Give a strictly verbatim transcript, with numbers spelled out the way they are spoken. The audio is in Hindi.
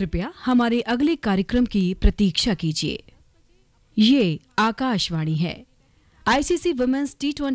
कृपया हमारे अगले कार्यक्रम की प्रतीक्षा कीजिए। ये आकाशवाणी है। ICC women's T twenty